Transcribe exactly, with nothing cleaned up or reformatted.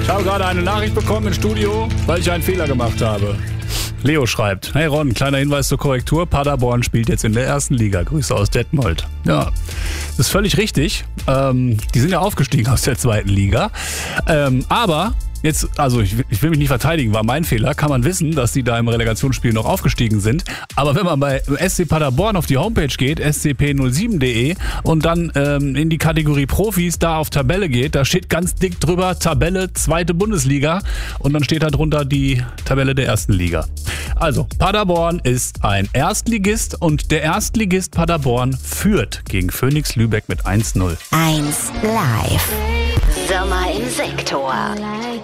Ich habe gerade eine Nachricht bekommen im Studio, weil ich einen Fehler gemacht habe. Leo schreibt: Hey Ron, kleiner Hinweis zur Korrektur. Paderborn spielt jetzt in der ersten Liga. Grüße aus Detmold. Ja, das ist völlig richtig. Ähm, die sind ja aufgestiegen aus der zweiten Liga. Ähm, aber jetzt, also ich, ich will mich nicht verteidigen, war mein Fehler. Kann man wissen, dass die da im Relegationsspiel noch aufgestiegen sind. Aber wenn man bei S C Paderborn auf die Homepage geht, s c p null sieben punkt d e, und dann ähm, in die Kategorie Profis da auf Tabelle geht, da steht ganz dick drüber Tabelle zweite Bundesliga und dann steht da drunter die Tabelle der ersten Liga. Also, Paderborn ist ein Erstligist und der Erstligist Paderborn führt gegen Phoenix Lübeck mit eins null. eins Live. Sommer im Sektor.